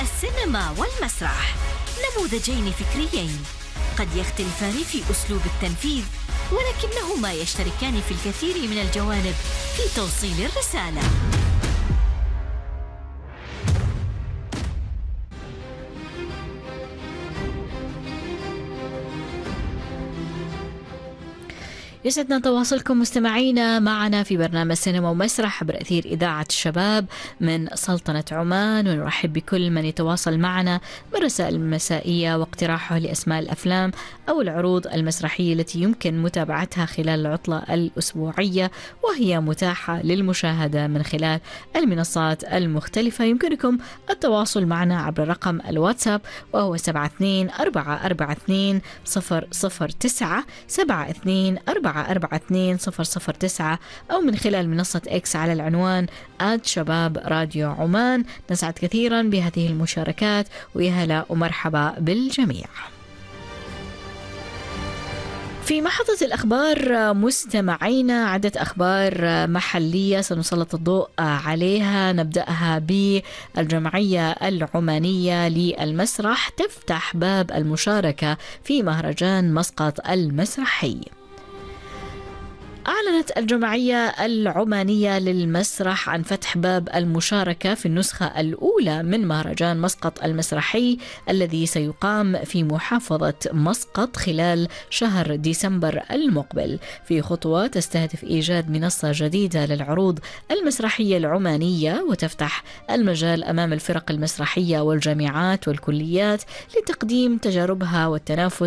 السينما والمسرح نموذجين فكريين قد يختلفان في أسلوب التنفيذ، ولكنهما يشتركان في الكثير من الجوانب في توصيل الرسالة. يسعدنا تواصلكم مستمعينا معنا في برنامج سينما ومسرح عبر أثير إذاعة الشباب من سلطنة عمان، ونرحب بكل من يتواصل معنا بالرسائل المسائية واقتراحه لأسماء الأفلام أو العروض المسرحية التي يمكن متابعتها خلال العطلة الأسبوعية، وهي متاحة للمشاهدة من خلال المنصات المختلفة. يمكنكم التواصل معنا عبر رقم الواتساب وهو 72-442-009 72-442-009 أو من خلال منصة إكس على العنوان @شباب راديو عمان. نسعد كثيرا بهذه المشاركات ويا هلا ومرحبا بالجميع. في محطة الأخبار مستمعينا عدة أخبار محلية سنسلط الضوء عليها. نبدأها بالجمعية العمانية للمسرح تفتح باب المشاركة في مهرجان مسقط المسرحي. أعلنت الجمعية العمانية للمسرح عن فتح باب المشاركة في النسخة الأولى من مهرجان مسقط المسرحي الذي سيقام في محافظة مسقط خلال شهر ديسمبر المقبل، في خطوة تستهدف إيجاد منصة جديدة للعروض المسرحية العمانية وتفتح المجال أمام الفرق المسرحية والجامعات والكليات لتقديم تجاربها والتنافس